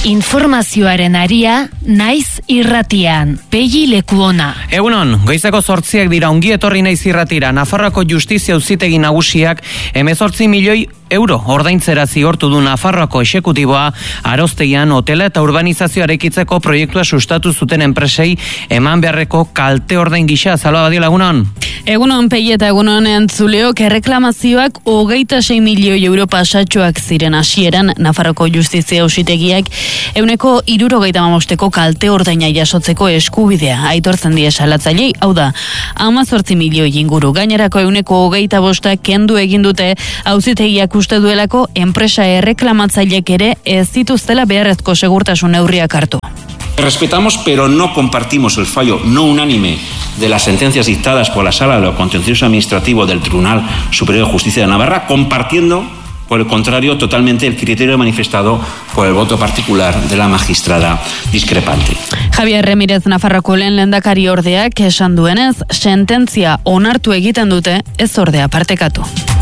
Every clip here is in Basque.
Informazioaren aria, naiz irratian. Pegi Lekuona. Egunon, goizeko 8 dira, ongi etorri naiz irratira. Nafarroako Justizia Auzitegi Nagusiak 18 milioi euro ordaintzera zigortu du Nafarroako exekutiboa Arostegian hotela eta urbanizazioa eraikitzeko proiektua sustatu zuten enpresei eman beharreko kalte ordain gisa. Salva Badiola, egunon. Egunon Pegi eta egunon entzuleok, erreklamazioak 26 milioi euro pasatxoak ziren hasieran. Nafarroko Justizia Auzitegiak 175 kalte ordaina jasotzeko eskubidea aitortzen die salatzailei, hau da 18 milioi inguru. Gainerako 125 kendu egin dute. Auzitegiak uste duelako enpresa erreklamatzaileek ere ez dituztela beharrezko segurtasun neurriak hartu. Respetamos, pero no compartimos el fallo no unánime de las sentencias dictadas por la Sala de lo Contencioso Administrativo del Tribunal Superior de Justicia de Navarra, compartiendo, por el contrario, totalmente el criterio manifestado por el voto particular de la magistrada discrepante. Javier Remírez Nafarroko lehendakari ordeak esan duenez, sententzia onartu egiten dute, ez ordea partekatu.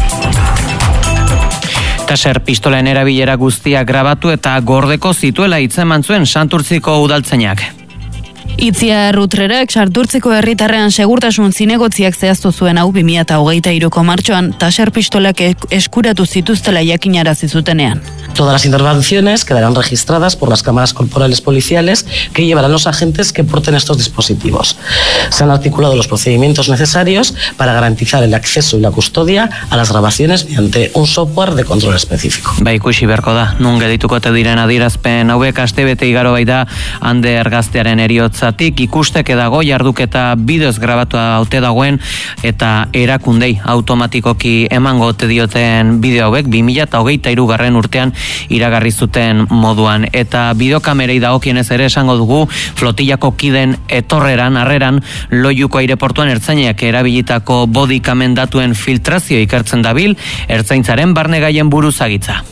Taser pistolen erabilera guztiak grabatu eta gordeko zituela hitzeman zuen Santurtziko udaltzainak. Itziar Utrerak Santurtziko herritarrean segurtasun zinegotziak zehaztu zuen hau 2023ko martxoan taser pistolak eskuratu zituztela jakinarazi zutenean. Todas las intervenciones quedarán registradas por las cámaras corporales policiales que llevarán los agentes que porten estos dispositivos. Se han articulado los procedimientos necesarios para garantizar el acceso y la custodia a las grabaciones mediante un software de control específico. Ikusi beharko da, nun gedituko te diren adierazpen hauek astebete igaro baita Ander gaztearen eriotzatik ikusteke dago jarduketa bideoz grabatua haute dagoen eta erakundei automatikoki emango ote dioten bideo hauek 2023 urtean iragarri zuten moduan eta bideokamerei dagokienez ere esango dugu flotillako kiden etorreran harreran Loiuko aireportuan ertzainak erabilitako bodikamen datuen filtrazio ikertzen dabil ertzaintzaren barnegaien buruzagitza.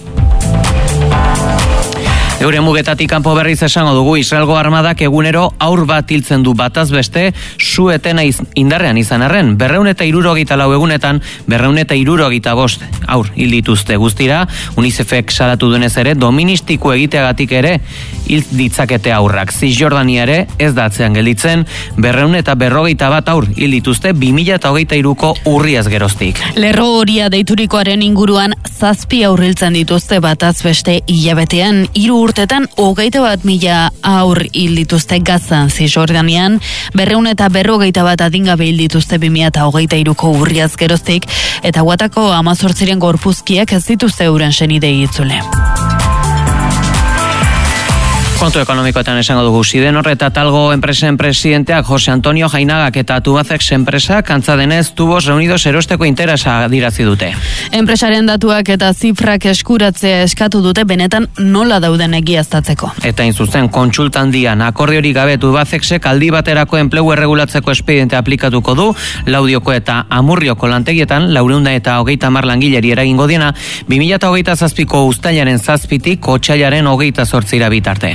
Eure mugetatik kanpo berriz esango dugu Israelgo armadak egunero aur bat hiltzen du bataz beste su etena indarrean izan arren 274 egunetan 275 aur hil dituzte guztira. UNICEFek salatu duenez ere doministiku egiteagatik ere hil ditzakete aurrak. Cisjordania ere ez da atzean gelditzen 241 aur hil dituzte 2023ko urriaz geroztik. Lerro horia deiturikoaren inguruan 7 aur hiltzen dituzte bataz beste hilabetean 3 urtetan 21.000 aur hil dituzte Gazan, Cisjordanian 241 adingabe hil dituzte 2023ko urriaz geroztik eta Guatako 18 gorpuzkiak ez dituzte euren senidei itzule. Kontu ekonomikoetan esango dugu Sidenor eta Talgo enpresen presidenteak Jose Antonio Jainagak eta Tubacex enpresak antza denez tubos reunidos erosteko interesa adirazi dute. Enpresaren datuak eta zifrak eskuratzea eskatu dute benetan nola dauden egiaztatzeko. Eta inzuzen kontsultan dian akordiorik gabe Tubacexek aldi baterako enplegu erregulatzeko espediente aplikatuko du Laudioko eta Amurrioko lantegietan 430 langileri eragingo diena 2027ko uztailaren 7tik otsailaren 28 bitarte.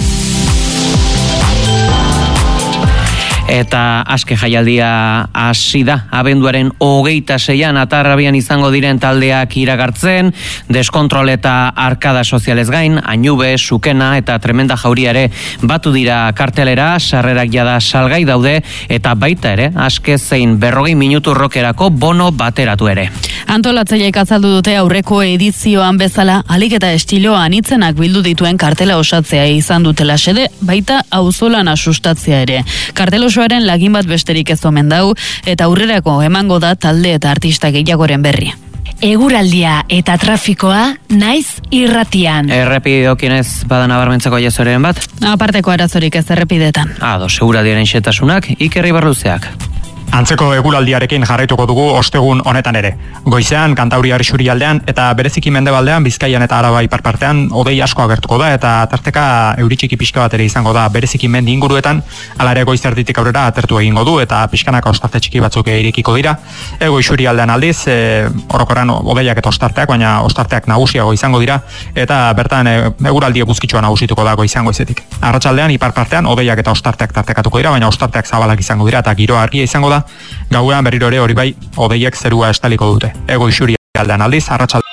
Eta aske jaialdia hasi da abenduaren 26an Atarrabian izango diren taldeak iragartzen, deskontrol eta arkada sozialez gain, Añube, Sukena eta Tremenda Jauriare batu dira kartelera, sarrerak jada salgai daude eta baita ere aske zein 40 minutu rokerako bono bateratu ere. Antolatzaileek azaldu dute aurreko edizioan bezala alik eta estiloa anitzenak bildu dituen kartela osatzea izan dutela xede, baita auzolana sustatzea ere. Kartel osoaren lagin bat besterik ez omen dau eta aurrerako emango da talde eta artista gehiagoren berri. Eguraldia eta trafikoa naiz irratian. Errepideokienez bada nabarmentzeko jazoren bat? Aparteko arazorik ez errepidetan. Seguradiaren xetasunak Iker Ibarluzeak. Antzeko eguraldiarekin jarraituko dugu ostegun honetan ere. Goizean Kantauriar isurialdean eta bereziki mendebaldean Bizkaian eta Araba iparpartean hodei asko agertuko da eta tarteka euri txiki pixka bat ere izango da bereziki mendi inguruetan, hala ere goiz erditik aurrera atertu egingo du eta pixkanaka ostarte txiki batzuk irekiko dira. Ego isurialdean aldiz orokorran hodeiak eta ostarteak, baina ostarteak nagusiago izango dira eta bertan eguraldi eguzkitsua nagusituko da goizean goizetik. Arratsaldean iparpartean hodeiak eta ostarteak tartekatuko dira, baina ostarteak zabalak izango dira eta giroa argia izango da. Gauean berriro ere hori bai, hodeiek zerua estaliko dute. Ego isurialdean aldiz, arratsaldean